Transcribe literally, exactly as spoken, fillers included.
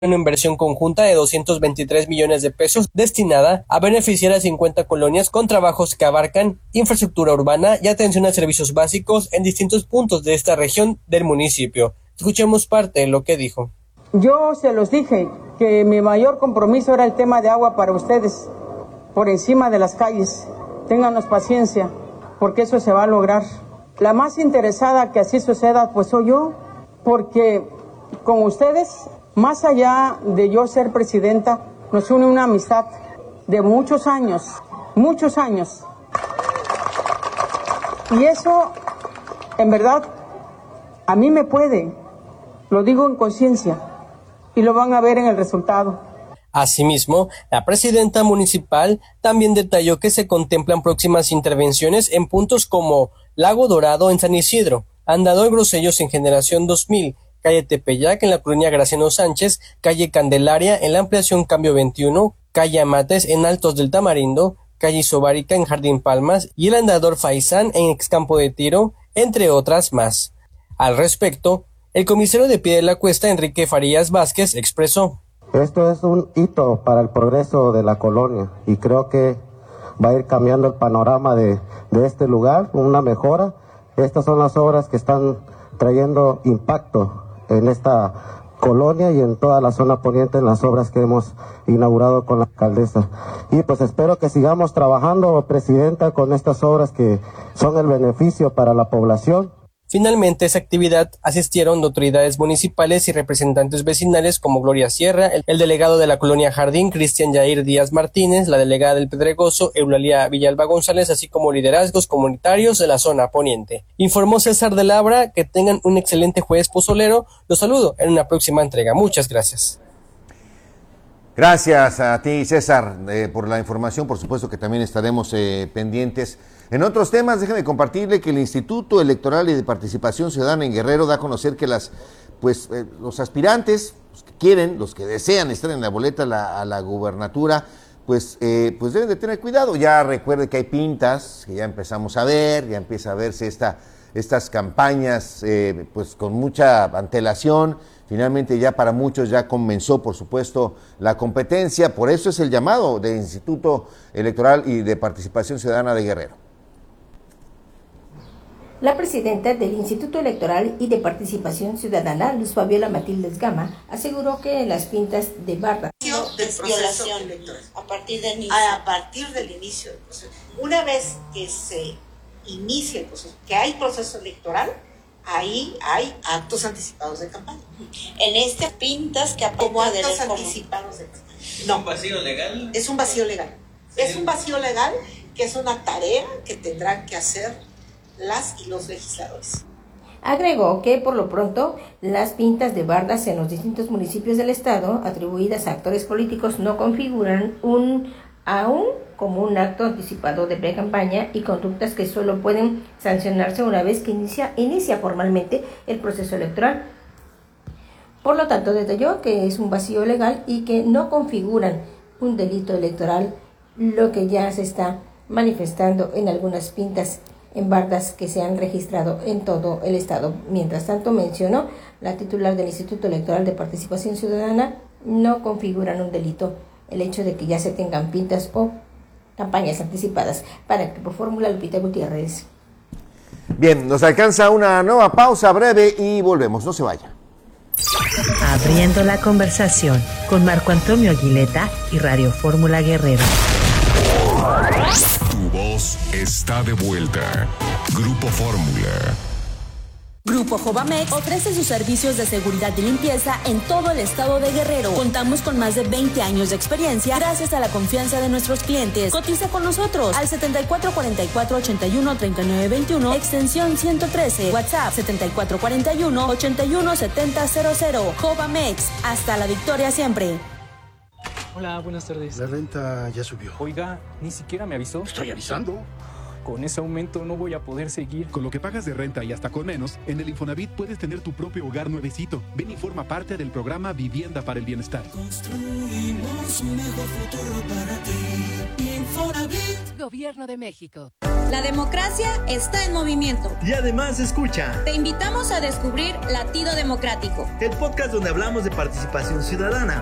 una inversión conjunta de doscientos veintitrés millones de pesos destinada a beneficiar a cincuenta colonias con trabajos que abarcan infraestructura urbana y atención a servicios básicos en distintos puntos de esta región del municipio. Escuchemos parte de lo que dijo. Yo se los dije que mi mayor compromiso era el tema de agua para ustedes, por encima de las calles. Ténganos paciencia, porque eso se va a lograr. La más interesada que así suceda, pues soy yo, porque con ustedes, más allá de yo ser presidenta, nos une una amistad de muchos años, muchos años. Y eso, en verdad, a mí me puede, lo digo en conciencia, y lo van a ver en el resultado. Asimismo, la presidenta municipal también detalló que se contemplan próximas intervenciones en puntos como Lago Dorado en San Isidro, Andador Grosellos en Generación dos mil, calle Tepeyac en la colonia Graciano Sánchez, calle Candelaria en la ampliación Cambio veintiuno, calle Amates en Altos del Tamarindo, calle Isobárica en Jardín Palmas y el andador Faisán en Excampo de Tiro, entre otras más. Al respecto, el comisario de Pie de la Cuesta, Enrique Farías Vázquez, expresó: Esto es un hito para el progreso de la colonia y creo que va a ir cambiando el panorama de, de este lugar, una mejora. Estas son las obras que están trayendo impacto en esta colonia y en toda la zona poniente, en las obras que hemos inaugurado con la alcaldesa. Y pues espero que sigamos trabajando, presidenta, con estas obras que son el beneficio para la población. Finalmente, a esa actividad asistieron autoridades municipales y representantes vecinales como Gloria Sierra, el, el delegado de la colonia Jardín, Cristian Yair Díaz Martínez, la delegada del Pedregoso, Eulalia Villalba González, así como liderazgos comunitarios de la zona poniente. Informó César de Labra. Que tengan un excelente jueves pozolero. Los saludo en una próxima entrega. Muchas gracias. Gracias a ti, César, eh, por la información. Por supuesto que también estaremos eh, pendientes. En otros temas, déjeme compartirle que el Instituto Electoral y de Participación Ciudadana en Guerrero da a conocer que las, pues, eh, los aspirantes, los que quieren, los que desean estar en la boleta a la, a la gubernatura, pues, eh, pues deben de tener cuidado. Ya recuerde que hay pintas, que ya empezamos a ver, ya empieza a verse esta, estas campañas eh, pues con mucha antelación. Finalmente ya para muchos ya comenzó, por supuesto, la competencia. Por eso es el llamado del Instituto Electoral y de Participación Ciudadana de Guerrero. La presidenta del Instituto Electoral y de Participación Ciudadana, Luz Fabiola Matildes Gama, aseguró que las pintas de barra del proceso electoral, a partir del inicio. A partir del inicio del proceso. Una vez que se inicia el proceso, que hay proceso electoral, ahí hay actos anticipados de campaña. En estas pintas que como actos anticipados de campaña. No. ¿Es un vacío legal? Es un vacío legal. ¿Sí? Es un vacío legal que es una tarea que tendrán que hacer las y los legisladores. Agregó que por lo pronto las pintas de bardas en los distintos municipios del estado atribuidas a actores políticos no configuran un aún como un acto anticipado de pre-campaña y conductas que solo pueden sancionarse una vez que inicia, inicia formalmente el proceso electoral. Por lo tanto, detalló que es un vacío legal y que no configuran un delito electoral, lo que ya se está manifestando en algunas pintas en bardas que se han registrado en todo el estado. Mientras tanto, mencionó la titular del Instituto Electoral de Participación Ciudadana, no configuran un delito el hecho de que ya se tengan pintas o campañas anticipadas. Para el Grupo Fórmula, Lupita Gutiérrez. Bien, nos alcanza una nueva pausa breve y volvemos, no se vaya. Abriendo la conversación con Marco Antonio Aguileta y Radio Fórmula Guerrero. Tu voz está de vuelta. Grupo Fórmula. Grupo Jovamex ofrece sus servicios de seguridad y limpieza en todo el estado de Guerrero. Contamos con más de veinte años de experiencia gracias a la confianza de nuestros clientes. Cotiza con nosotros al setenta y cuatro cuarenta y cuatro ochenta y uno treinta y nueve veintiuno, extensión ciento trece, WhatsApp setenta y cuatro cuarenta y uno ochenta y uno setenta cero cero. Jovamex, hasta la victoria siempre. Hola, buenas tardes. La renta ya subió. Oiga, ni siquiera me avisó. Estoy avisando. Con ese aumento no voy a poder seguir. Con lo que pagas de renta y hasta con menos, en el Infonavit puedes tener tu propio hogar nuevecito. Ven y forma parte del programa Vivienda para el Bienestar. Construimos un mejor futuro para ti. Infonavit. Gobierno de México. La democracia está en movimiento. Y además escucha. Te invitamos a descubrir Latido Democrático, el podcast donde hablamos de participación ciudadana.